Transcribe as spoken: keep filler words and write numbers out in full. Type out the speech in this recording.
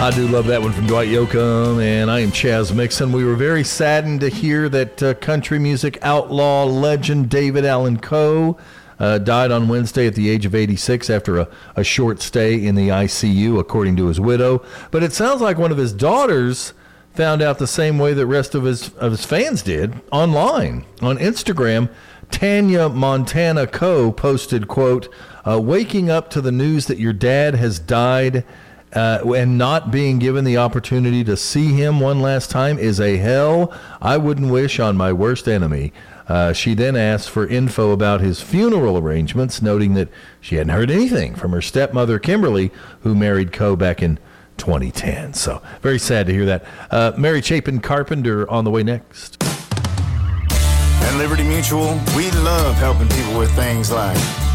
I do love that one from Dwight Yoakam, and I am Chaz Mixon. We were very saddened to hear that uh, country music outlaw legend David Allan Coe uh, died on Wednesday at the age of eighty-six after a, a short stay in the I C U, according to his widow. But it sounds like one of his daughters found out the same way the rest of his of his fans did, online. On Instagram, Tanya Montana Coe posted, quote, uh, waking up to the news that your dad has died uh, and not being given the opportunity to see him one last time is a hell I wouldn't wish on my worst enemy. Uh, she then asked for info about his funeral arrangements, noting that she hadn't heard anything from her stepmother, Kimberly, who married Coe back in twenty ten. So very sad to hear that. Uh, Mary Chapin Carpenter on the way next. At Liberty Mutual, we love helping people with things like